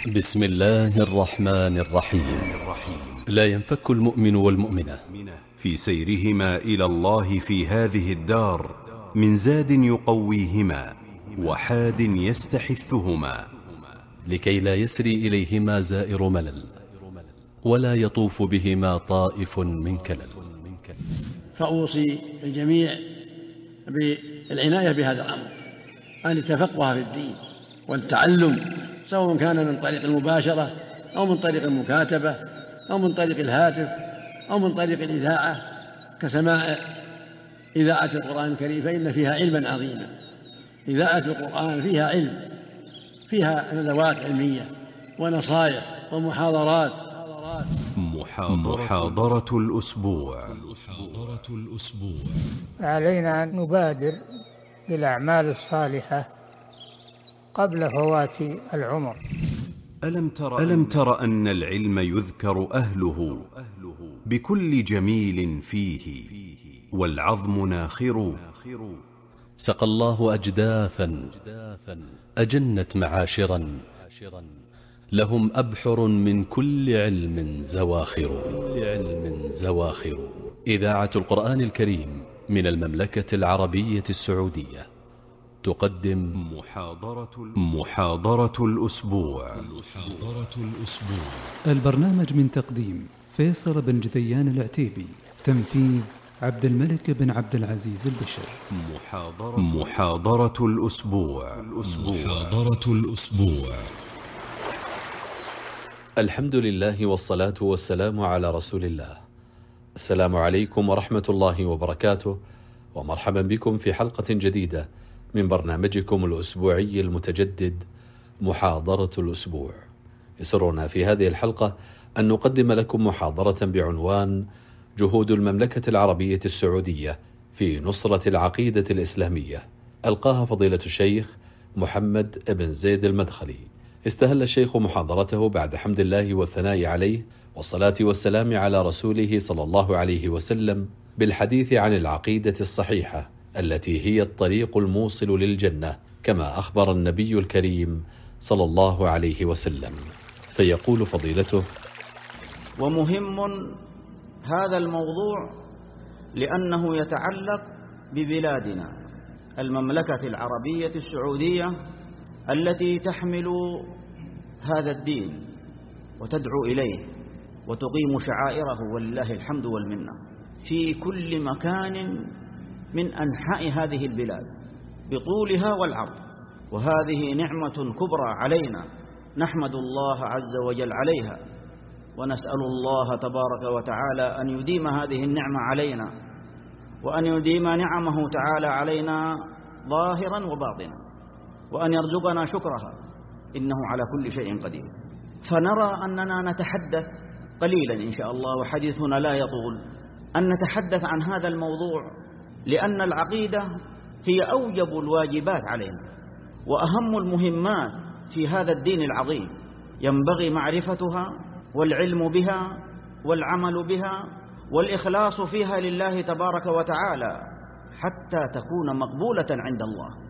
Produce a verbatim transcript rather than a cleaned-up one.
بسم الله الرحمن الرحيم. لا ينفك المؤمن والمؤمنة في سيرهما إلى الله في هذه الدار من زاد يقويهما وحاد يستحثهما، لكي لا يسري إليهما زائر ملل ولا يطوف بهما طائف من كلل. فأوصي الجميع بالعناية بهذا الأمر، أن يتفقه في الدين والتعلم، سواء كان من طريق المباشرة أو من طريق المكاتبة أو من طريق الهاتف أو من طريق الإذاعة كسماع إذاعة القرآن الكريم، فإن فيها علما عظيما. إذاعة القرآن فيها علم، فيها ندوات علمية ونصائح ومحاضرات. محاضرة الأسبوع. علينا أن نبادر بالأعمال الصالحة قبل فوات العمر. ألم تر, ألم تر أن العلم يذكر أهله بكل جميل فيه والعظم ناخر. سقى الله أجداثا أجنت معاشرا، لهم أبحر من كل علم زواخر. إذاعة القرآن الكريم من المملكة العربية السعودية تقدم محاضرة, محاضرة الأسبوع. البرنامج من تقديم فيصل بن جذيان العتيبي، تنفيذ عبد الملك بن عبد العزيز البشر. محاضرة, محاضرة الأسبوع. محاضرة الأسبوع. الحمد لله والصلاة والسلام على رسول الله. السلام عليكم ورحمة الله وبركاته، ومرحبا بكم في حلقة جديدة من برنامجكم الأسبوعي المتجدد محاضرة الأسبوع. يسرنا في هذه الحلقة أن نقدم لكم محاضرة بعنوان جهود المملكة العربية السعودية في نصرة العقيدة الإسلامية، ألقاها فضيلة الشيخ محمد بن زيد المدخلي. استهل الشيخ محاضرته بعد حمد الله والثناء عليه والصلاة والسلام على رسوله صلى الله عليه وسلم بالحديث عن العقيدة الصحيحة التي هي الطريق الموصل للجنة، كما أخبر النبي الكريم صلى الله عليه وسلم. فيقول فضيلته: ومهم هذا الموضوع لأنه يتعلق ببلادنا المملكة العربية السعودية التي تحمل هذا الدين وتدعو إليه وتقيم شعائره، ولله الحمد والمنة، في كل مكان من أنحاء هذه البلاد بطولها والعرض. وهذه نعمة كبرى علينا نحمد الله عز وجل عليها، ونسأل الله تبارك وتعالى أن يديم هذه النعمة علينا، وأن يديم نعمه تعالى علينا ظاهرا وباطنا، وأن يرزقنا شكرها، إنه على كل شيء قدير. فنرى أننا نتحدث قليلا إن شاء الله، وحديثنا لا يطول، أن نتحدث عن هذا الموضوع، لأن العقيدة هي أوجب الواجبات علينا وأهم المهمات في هذا الدين العظيم، ينبغي معرفتها والعلم بها والعمل بها والإخلاص فيها لله تبارك وتعالى حتى تكون مقبولة عند الله.